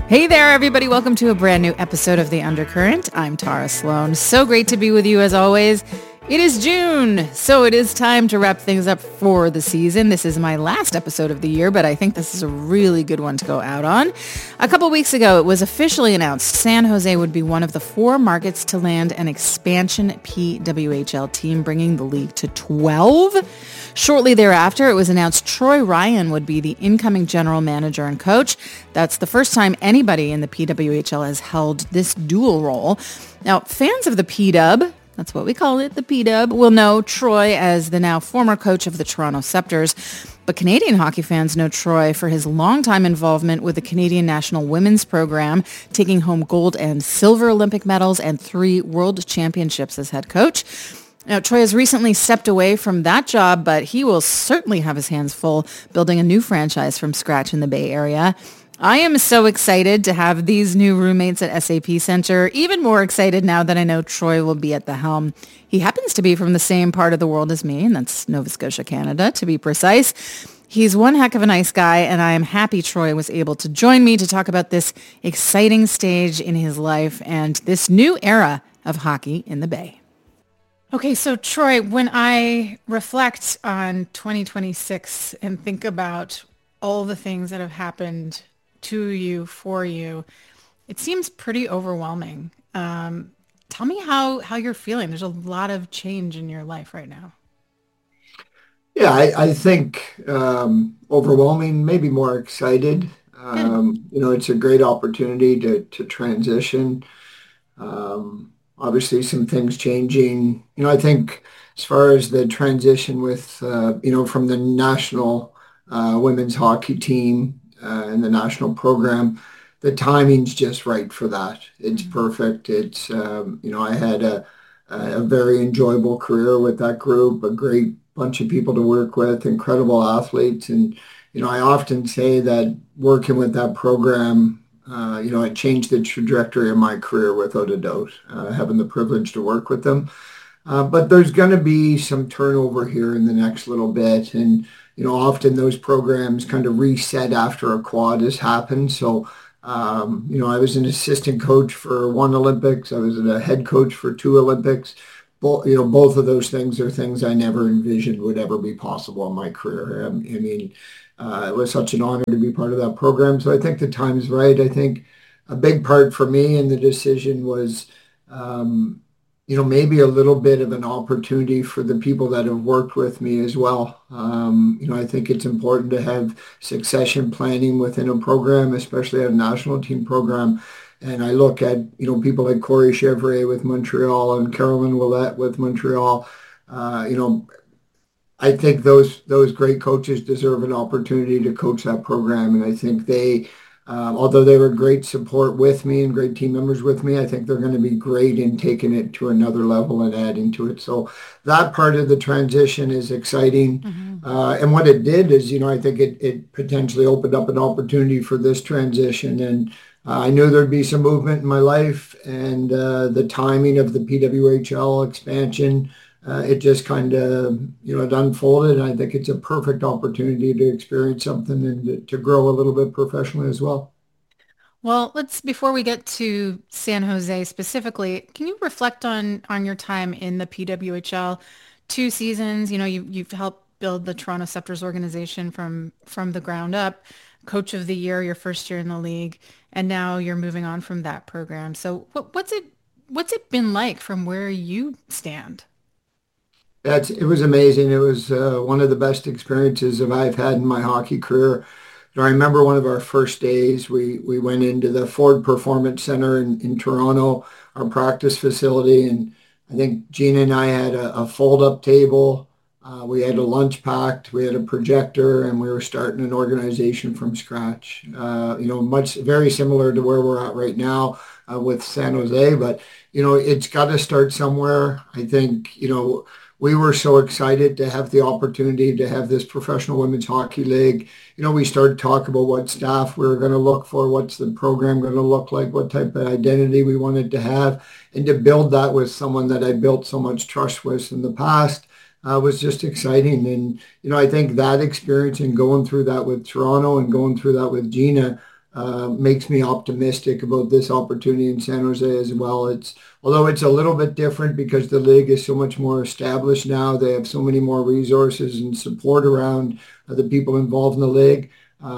Hey there, everybody. Welcome to a brand new episode of The Undercurrent. I'm Tara Sloan. So great to be with you as always. It is June, so it is time to wrap things up for the season. This is my last episode of the year, but I think this is a really good one to go out on. A couple weeks ago, it was officially announced San Jose would be one of the 4 markets to land an expansion PWHL team, bringing the league to 12. Shortly thereafter, it was announced Troy Ryan would be the incoming general manager and coach. That's the first time anybody in the PWHL has held this dual role. Now, fans of the PW, that's what we call it, the PW, will know Troy as the now former coach of the Toronto Scepters. But Canadian hockey fans know Troy for his longtime involvement with the Canadian national women's program, taking home gold and silver Olympic medals and 3 world championships as head coach. Now, Troy has recently stepped away from that job, but he will certainly have his hands full building a new franchise from scratch in the Bay Area. I am so excited to have these new roommates at SAP Center, even more excited now that I know Troy will be at the helm. He happens to be from the same part of the world as me, and that's Nova Scotia, Canada, to be precise. He's one heck of a nice guy, and I am happy Troy was able to join me to talk about this exciting stage in his life and this new era of hockey in the Bay. Okay, so Troy, when I reflect on 2026 and think about all the things that have happened to you, for you, it seems pretty overwhelming. Tell me how you're feeling. There's a lot of change in your life right now. Yeah, I think overwhelming, maybe more excited. It's a great opportunity to transition. Obviously, some things changing. I think as far as the transition with, from the national women's hockey team and the national program, the timing's just right for that. It's perfect. It's, I had a very enjoyable career with that group, a great bunch of people to work with, incredible athletes. And, I often say that working with that program, it changed the trajectory of my career without a doubt, having the privilege to work with them. But there's going to be some turnover here in the next little bit. And, often those programs kind of reset after a quad has happened. So, I was an assistant coach for 1 Olympics. I was a head coach for 2 Olympics. Both of those things are things I never envisioned would ever be possible in my career. It was such an honor to be part of that program. So I think the time's right. I think a big part for me in the decision was, maybe a little bit of an opportunity for the people that have worked with me as well. I think it's important to have succession planning within a program, especially a national team program. And I look at, people like Corey Chevrier with Montreal and Carolyn Ouellette with Montreal. I think those great coaches deserve an opportunity to coach that program. And I think they, although they were great support with me and great team members with me, I think they're going to be great in taking it to another level and adding to it. So that part of the transition is exciting. And what it did is, I think it potentially opened up an opportunity for this transition. And I knew there'd be some movement in my life, and the timing of the PWHL expansion, it just kind of, it unfolded. And I think it's a perfect opportunity to experience something and to grow a little bit professionally as well. Well, before we get to San Jose specifically, can you reflect on your time in the PWHL? 2 seasons, you've helped build the Toronto Scepters organization from the ground up, coach of the year, your first year in the league, and now you're moving on from that program. So what's it been like from where you stand? It was amazing. It was one of the best experiences that I've had in my hockey career. I remember one of our first days, we went into the Ford Performance Center in Toronto, our practice facility, and I think Gina and I had a fold-up table. We had a lunch packed, we had a projector, and we were starting an organization from scratch. Very similar to where we're at right now with San Jose, but, it's got to start somewhere. I think, we were so excited to have the opportunity to have this professional women's hockey league. We started talking about what staff we were going to look for, what's the program going to look like, what type of identity we wanted to have, and to build that with someone that I built so much trust with in the past was just exciting. And, I think that experience and going through that with Toronto and going through that with Gina makes me optimistic about this opportunity in San Jose as well. Although it's a little bit different because the league is so much more established now. They have so many more resources and support around the people involved in the league.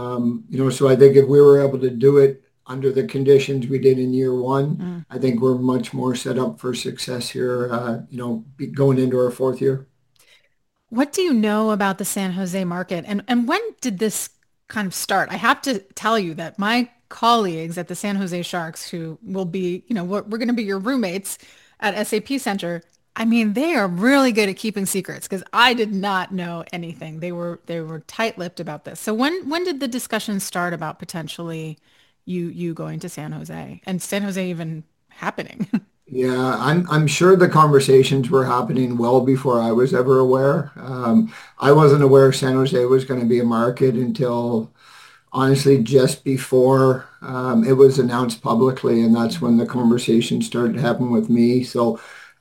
So I think if we were able to do it under the conditions we did in year one, Mm. I think we're much more set up for success here, going into our fourth year. What do you know about the San Jose market? And when did this kind of start? I have to tell you that my colleagues at the San Jose Sharks, who will be, we're going to be your roommates at SAP Center. I mean, they are really good at keeping secrets because I did not know anything. They were tight-lipped about this. So when did the discussion start about potentially you going to San Jose and San Jose even happening? Yeah, I'm sure the conversations were happening well before I was ever aware. I wasn't aware San Jose was going to be a market until honestly just before it was announced publicly, and that's when the conversation started to happen with me. So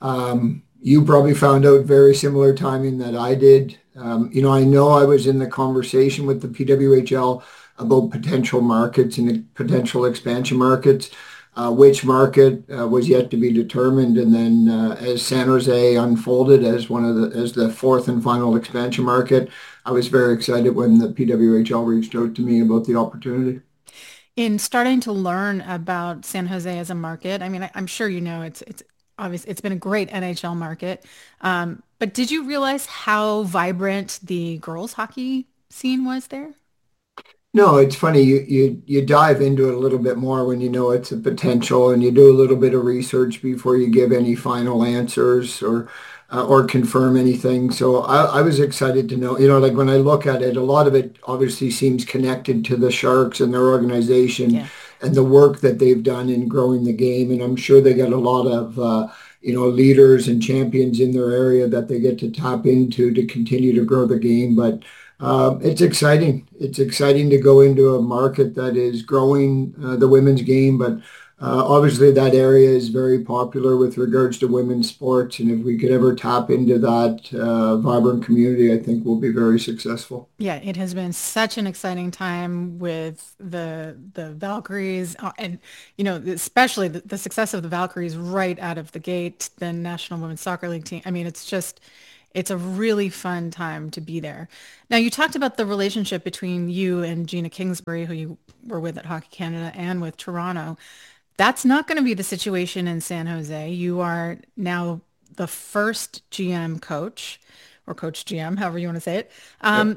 you probably found out very similar timing that I did. I know I was in the conversation with the PWHL about potential markets and potential expansion markets. Which market was yet to be determined, and then as San Jose unfolded as as the fourth and final expansion market, I was very excited when the PWHL reached out to me about the opportunity. In starting to learn about San Jose as a market, I mean, I'm sure it's obvious it's been a great NHL market. But did you realize how vibrant the girls hockey scene was there? No, it's funny. You dive into it a little bit more when you know it's a potential, and you do a little bit of research before you give any final answers or confirm anything. So I was excited to know. Like when I look at it, a lot of it obviously seems connected to the Sharks and their organization Yeah. and the work that they've done in growing the game. And I'm sure they got a lot of leaders and champions in their area that they get to tap into to continue to grow the game. But it's exciting. It's exciting to go into a market that is growing the women's game, but obviously that area is very popular with regards to women's sports. And if we could ever tap into that vibrant community, I think we'll be very successful. Yeah, it has been such an exciting time with the Valkyries, and especially the success of the Valkyries right out of the gate, the National Women's Soccer League team. I mean, it's a really fun time to be there. Now, you talked about the relationship between you and Gina Kingsbury, who you were with at Hockey Canada and with Toronto. That's not going to be the situation in San Jose. You are now the first GM coach or coach GM, however you want to say it. Yep.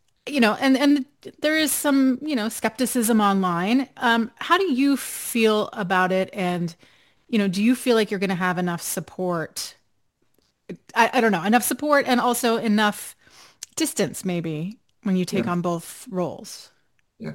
And there is some, skepticism online. How do you feel about it? And, do you feel like you're going to have enough support? I don't know, enough support and also enough distance maybe when you take Yeah. on both roles. Yeah.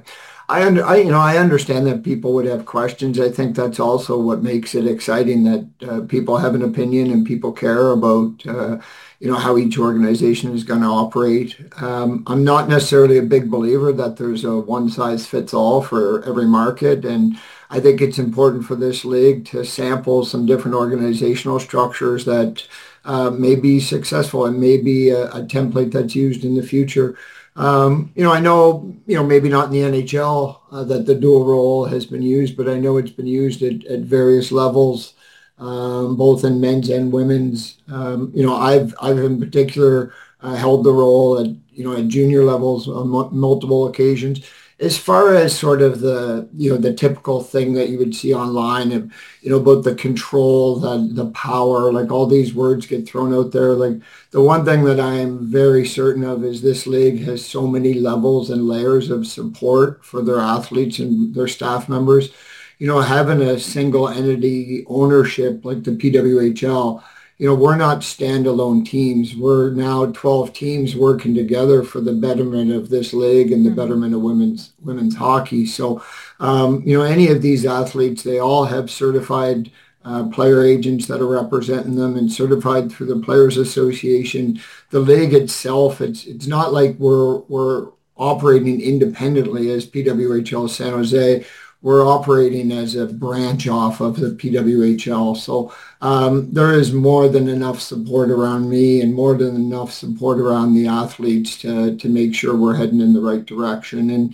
I understand that people would have questions. I think that's also what makes it exciting that people have an opinion and people care about, how each organization is going to operate. I'm not necessarily a big believer that there's a one size fits all for every market. And I think it's important for this league to sample some different organizational structures that may be successful and may be a template that's used in the future. I know, maybe not in the NHL that the dual role has been used, but I know it's been used at various levels, both in men's and women's. I've in particular held the role at junior levels on multiple occasions. As far as sort of the typical thing that you would see online of, about the control, the power, like all these words get thrown out there. Like the one thing that I'm very certain of is this league has so many levels and layers of support for their athletes and their staff members. Having a single entity ownership like the PWHL, we're not standalone teams. We're now 12 teams working together for the betterment of this league and the Mhm. betterment of women's hockey. So, any of these athletes, they all have certified player agents that are representing them and certified through the Players Association. The league itself, it's not like we're operating independently as PWHL San Jose. we're operating as a branch off of the PWHL. So there is more than enough support around me and more than enough support around the athletes to make sure we're heading in the right direction. And,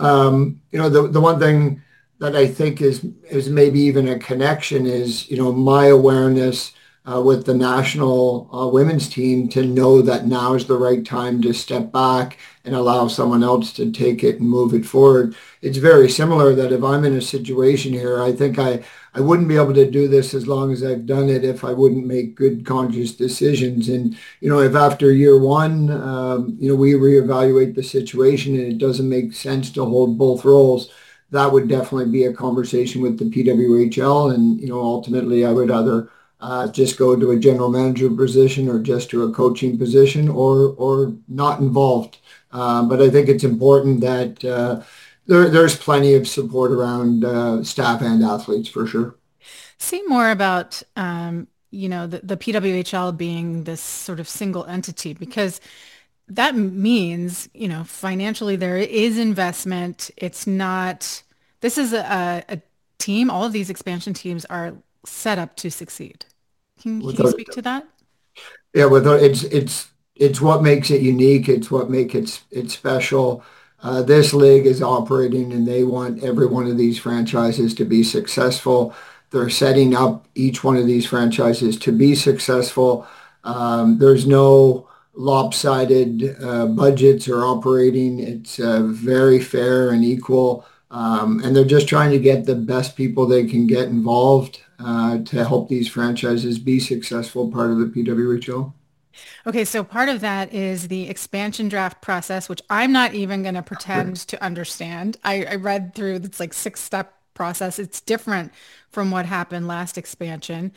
the one thing that I think is maybe even a connection is, my awareness with the national women's team to know that now is the right time to step back and allow someone else to take it and move it forward. It's very similar that if I'm in a situation here, I think I wouldn't be able to do this as long as I've done it if I wouldn't make good conscious decisions. And, if after year one, we reevaluate the situation and it doesn't make sense to hold both roles, that would definitely be a conversation with the PWHL. And, ultimately I would either just go to a general manager position or just to a coaching position or not involved. But I think it's important that there's plenty of support around staff and athletes for sure. Say more about, the PWHL being this sort of single entity, because that means, financially there is investment. It's not, this is a team. All of these expansion teams are set up to succeed. Can you Without speak to that? Yeah, it's what makes it unique. It's what makes it special. This league is operating, and they want every one of these franchises to be successful. They're setting up each one of these franchises to be successful. There's no lopsided budgets or operating. It's very fair and equal. And they're just trying to get the best people they can get involved to help these franchises be successful, part of the PWHL. Okay, so part of that is the expansion draft process, which I'm not even going to pretend to understand. I read through it's like 6-step process. It's different from what happened last expansion.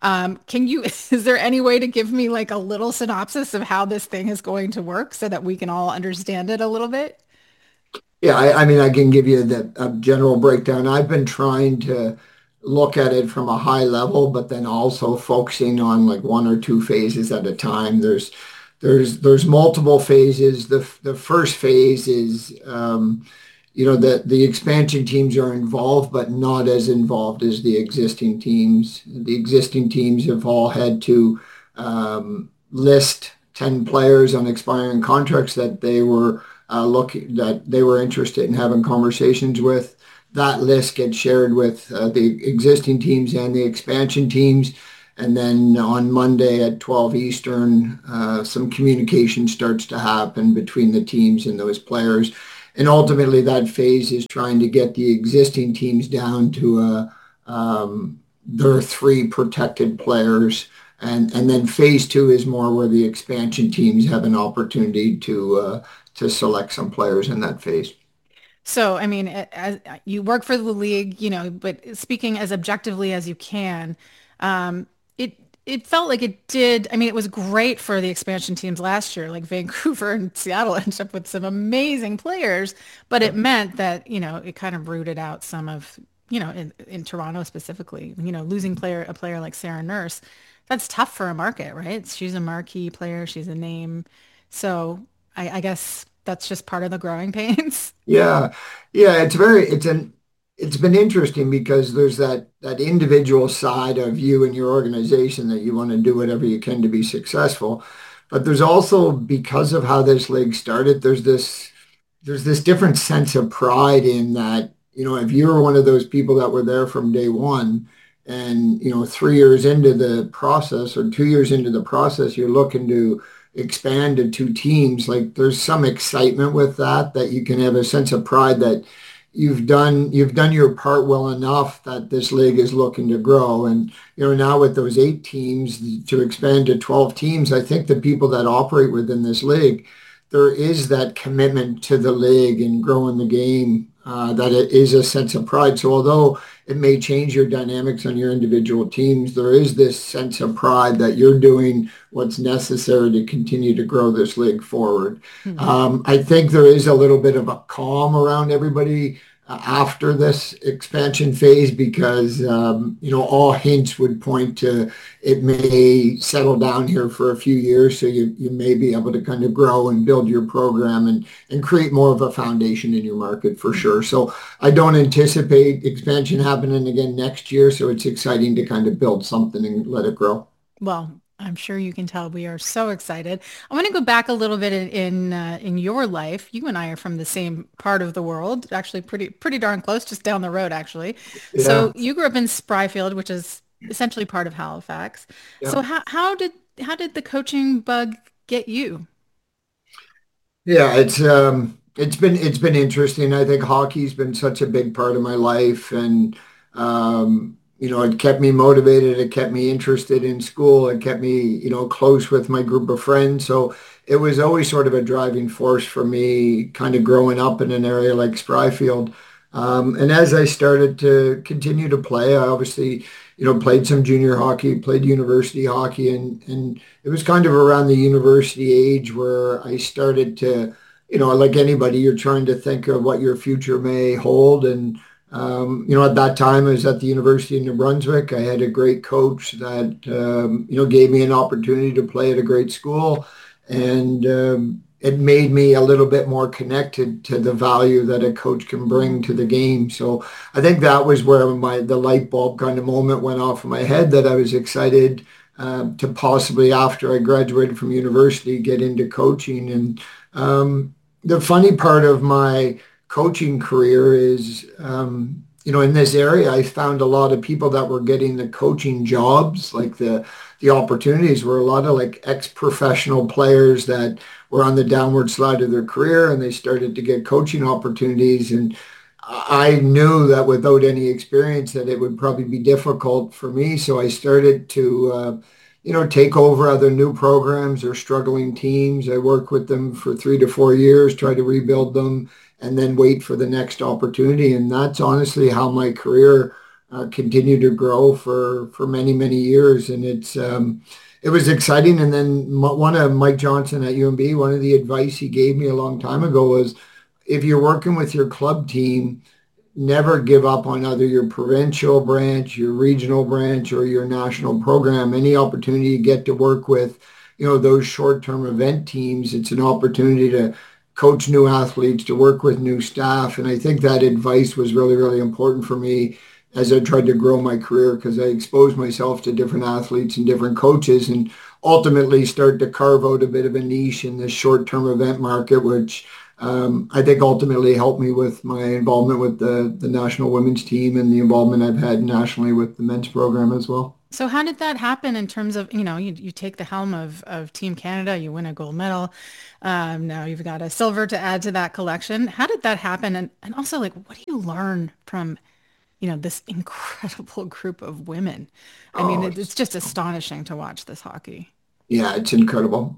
Is there any way to give me like a little synopsis of how this thing is going to work so that we can all understand it a little bit? Yeah, I mean, I can give you a general breakdown. I've been trying to look at it from a high level, but then also focusing on like one or two phases at a time. There's multiple phases. The first phase is, the expansion teams are involved, but not as involved as the existing teams. The existing teams have all had to list 10 players on expiring contracts that they were interested in having conversations with. That list gets shared with the existing teams and the expansion teams. And then on Monday at 12 Eastern, some communication starts to happen between the teams and those players. And ultimately, that phase is trying to get the existing teams down to their 3 protected players. And then phase 2 is more where the expansion teams have an opportunity to select some players in that phase. So, I mean, as you work for the league, but speaking as objectively as you can, it felt like it did. I mean, it was great for the expansion teams last year. Like Vancouver and Seattle ended up with some amazing players, but it meant that, it kind of rooted out some of, in Toronto specifically, losing a player like Sarah Nurse. That's tough for a market, right? She's a marquee player. She's a name. So I guess that's just part of the growing pains. Yeah, yeah, it's been interesting because there's that individual side of you and your organization that you want to do whatever you can to be successful. But there's also, because of how this league started, there's this different sense of pride in that, if you're one of those people that were there from day one and, 3 years into the process or 2 years into the process, you're looking to expand to 2 teams, like there's some excitement with that you can have a sense of pride that you've done your part well enough that this league is looking to grow. And now with those 8 teams to expand to 12 teams, I think the people that operate within this league, there is that commitment to the league and growing the game, that it is a sense of pride. So although it may change your dynamics on your individual teams, there is this sense of pride that you're doing what's necessary to continue to grow this league forward. Mhm. I think there is a little bit of a calm around everybody after this expansion phase because, all hints would point to it may settle down here for a few years. So you may be able to kind of grow and build your program and create more of a foundation in your market for sure. So I don't anticipate expansion happening again next year. So it's exciting to kind of build something and let it grow. Well, I'm sure you can tell we are so excited. I want to go back a little bit in your life. You and I are from the same part of the world, actually pretty darn close, just down the road, actually. So Yeah. you grew up in Spryfield, which is essentially part of Halifax. So Yeah. how did the coaching bug get you? Yeah, it's been interesting. I think hockey's been such a big part of my life, and it kept me motivated. It kept me interested in school. It kept me, close with my group of friends. So it was always sort of a driving force for me, kind of growing up in an area like Spryfield. And as I started to continue to play, I obviously, played some junior hockey, played university hockey, and it was kind of around the university age where I started to, like anybody, you're trying to think of what your future may hold. And, at that time I was at the University of New Brunswick. I had a great coach that, gave me an opportunity to play at a great school. And it made me a little bit more connected to the value that a coach can bring to the game. So I think that was where the light bulb kind of moment went off in my head that I was excited to possibly, after I graduated from university, get into coaching. And the funny part of my coaching career is, in this area, I found a lot of people that were getting the coaching jobs, like the opportunities were a lot of like ex-professional players that were on the downward slide of their career and they started to get coaching opportunities. And I knew that without any experience that it would probably be difficult for me. So I started to, take over other new programs or struggling teams. I worked with them for 3 to 4 years, try to rebuild them, and then wait for the next opportunity. And that's honestly how my career continued to grow for many, many years. And it was exciting. And then one of Mike Johnson at UNB, one of the advice he gave me a long time ago was, if you're working with your club team, never give up on either your provincial branch, your regional branch, or your national program. Any opportunity you get to work with, those short-term event teams, it's an opportunity to coach new athletes, to work with new staff. And I think that advice was really, really important for me as I tried to grow my career because I exposed myself to different athletes and different coaches and ultimately start to carve out a bit of a niche in this short-term event market, which I think ultimately helped me with my involvement with the national women's team and the involvement I've had nationally with the men's program as well. So how did that happen in terms of, you take the helm of Team Canada, you win a gold medal. Now you've got a silver to add to that collection. How did that happen? And also, like, what do you learn from, this incredible group of women? I mean, Oh, it's just astonishing to watch this hockey. yeah, it's incredible.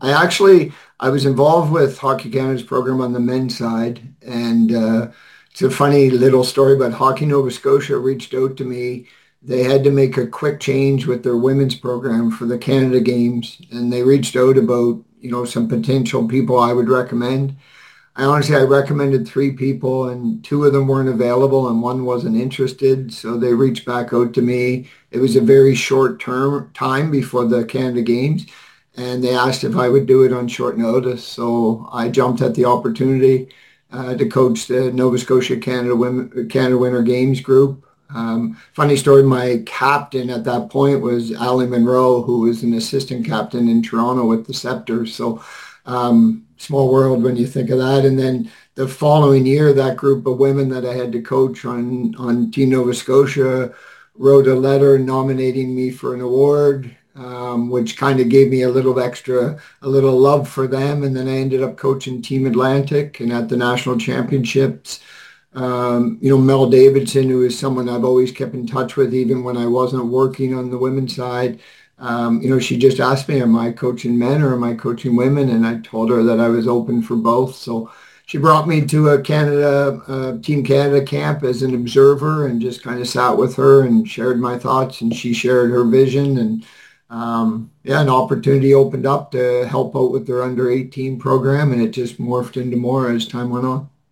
I was involved with Hockey Canada's program on the men's side, and it's a funny little story, but Hockey Nova Scotia reached out to me. They had to make a quick change with their women's program for the Canada Games, and they reached out about, some potential people I would recommend. I recommended three people and two of them weren't available and one wasn't interested. So they reached back out to me. It was a very short term time before the Canada Games and they asked if I would do it on short notice. So I jumped at the opportunity to coach the Nova Scotia Canada Winter Games group. Funny story, my captain at that point was Ali Monroe, who was an assistant captain in Toronto with the Scepters. So small world when you think of that. And then the following year, that group of women that I had to coach on Team Nova Scotia wrote a letter nominating me for an award, which kind of gave me a little love for them. And then I ended up coaching Team Atlantic and at the national championships. Mel Davidson, who is someone I've always kept in touch with, even when I wasn't working on the women's side. She just asked me, am I coaching men or am I coaching women? And I told her that I was open for both. So she brought me to a Team Canada camp as an observer and just kind of sat with her and shared my thoughts and she shared her vision. And an opportunity opened up to help out with their under 18 program and it just morphed into more as time went on.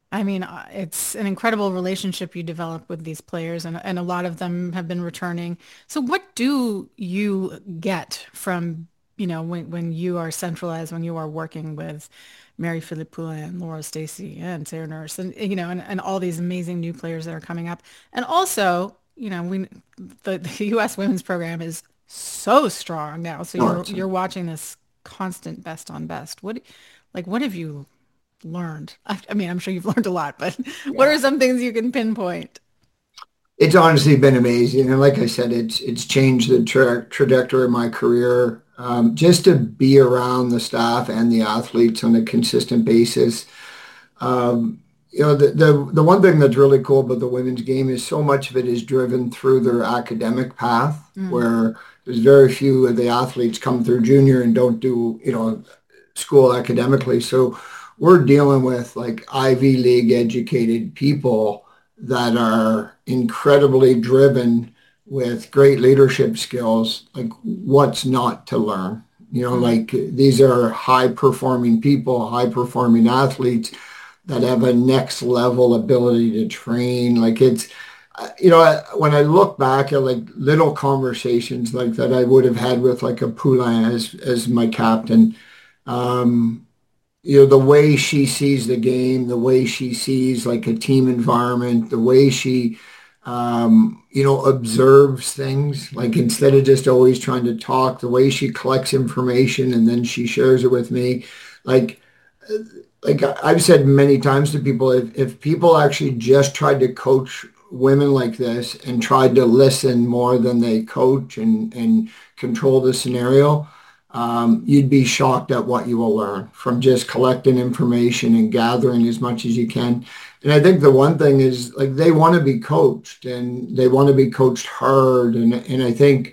I mean, it's an incredible relationship you develop with these players, and a lot of them have been returning. So what do you get from, when you are centralized, when you are working with Mary Philippe Poulin, Laura Stacey, and Sarah Nurse, and all these amazing new players that are coming up. And also, the U.S. women's program is so strong now. So Oh, you're watching this constant best on best. What have you learned? I mean, I'm sure you've learned a lot, but what are yeah. some things you can pinpoint? It's honestly been amazing. And like I said, it's changed the trajectory of my career. Just to be around the staff and the athletes on a consistent basis. Um, the one thing that's really cool about the women's game is so much of it is driven through their academic path, Mm, where there's very few of the athletes come through junior and don't do, school academically. So we're dealing with like Ivy League educated people that are incredibly driven with great leadership skills. Like what's not to learn? mm, Like these are high performing people, high performing athletes that have a next level ability to train. Like it's, when I look back at like little conversations like that I would have had with like a Poulain as my captain, um, the way she sees the game, the way she sees like a team environment, the way she, observes things, like instead of just always trying to talk, the way she collects information and then she shares it with me, like I've said many times to people, if people actually just tried to coach women like this and tried to listen more than they coach and control the scenario, you'd be shocked at what you will learn from just collecting information and gathering as much as you can. And I think the one thing is like they want to be coached and they want to be coached hard. And I think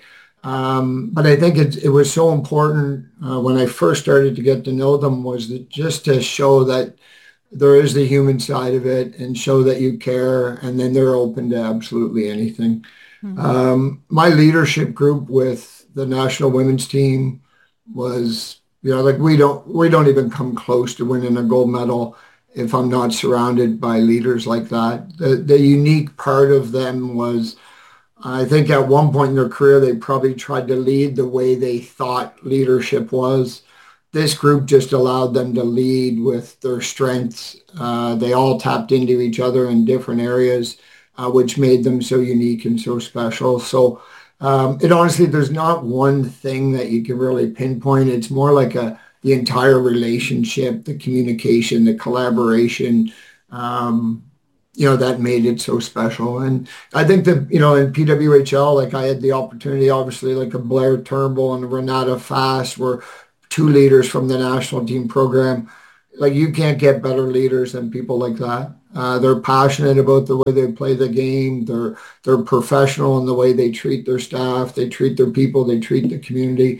but I think it was so important when I first started to get to know them was that just to show that there is the human side of it and show that you care, and then they're open to absolutely anything. mm. My leadership group with the national women's team was, like we don't even come close to winning a gold medal if I'm not surrounded by leaders like that. The unique part of them was I think at one point in their career, they probably tried to lead the way they thought leadership was. This group just allowed them to lead with their strengths. They all tapped into each other in different areas, which made them so unique and so special. So it honestly, there's not one thing that you can really pinpoint. It's more like the entire relationship, the communication, the collaboration. Um, that made it so special. And I think that, in PWHL, like I had the opportunity, obviously, like a Blair Turnbull and Renata Fast were two leaders from the national team program. Like you can't get better leaders than people like that. They're passionate about the way they play the game. They're professional in the way they treat their staff. They treat their people. They treat the community.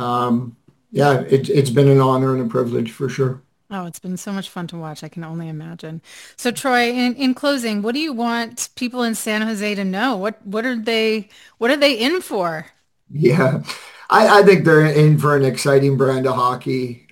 Yeah, it's been an honor and a privilege for sure. Oh, it's been so much fun to watch. I can only imagine. So, Troy, in closing, what do you want people in San Jose to know? What are they in for? Yeah, I think they're in for an exciting brand of hockey.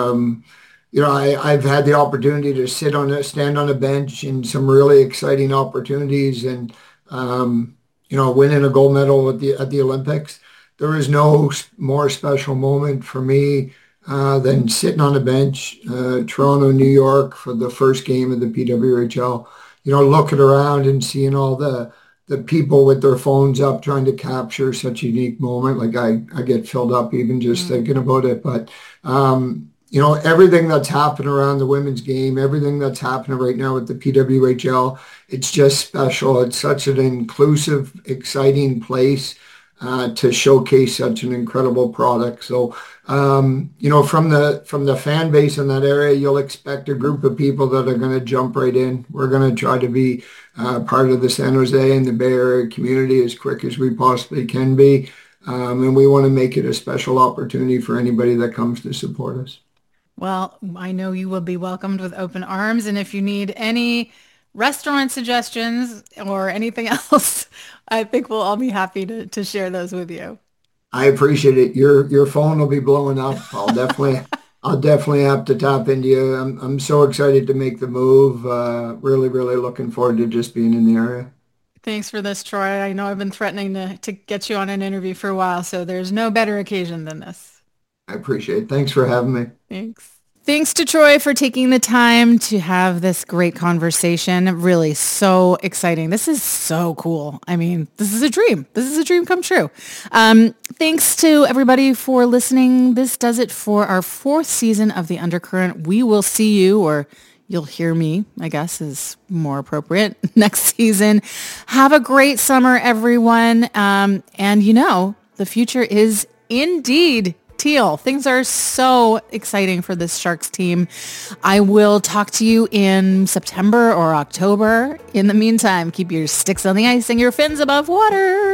I've had the opportunity to stand on a bench in some really exciting opportunities, and winning a gold medal at the Olympics. There is no more special moment for me than sitting on a bench, Toronto, New York, for the first game of the PWHL. Looking around and seeing all the people with their phones up trying to capture such a unique moment. Like I get filled up even just Mm. thinking about it. But everything that's happened around the women's game, everything that's happening right now with the PWHL, it's just special. It's such an inclusive, exciting place to showcase such an incredible product. So, from the fan base in that area, you'll expect a group of people that are going to jump right in. We're going to try to be part of the San Jose and the Bay Area community as quick as we possibly can be. And we want to make it a special opportunity for anybody that comes to support us. Well, I know you will be welcomed with open arms, and if you need any restaurant suggestions or anything else, I think we'll all be happy to share those with you. I appreciate it. Your phone will be blowing up. I'll definitely I'll definitely have to tap into you. I'm so excited to make the move. Really, really looking forward to just being in the area. Thanks for this, Troy. I know I've been threatening to get you on an interview for a while, so there's no better occasion than this. I appreciate it. Thanks for having me. Thanks. Thanks to Troy for taking the time to have this great conversation. Really so exciting. This is so cool. I mean, this is a dream. This is a dream come true. Thanks to everybody for listening. This does it for our fourth season of The Undercurrent. We will see you, or you'll hear me, I guess is more appropriate, next season. Have a great summer, everyone. And the future is indeed teal. Things are so exciting for this Sharks team. I will talk to you in September or October. In the meantime, keep your sticks on the ice and your fins above water.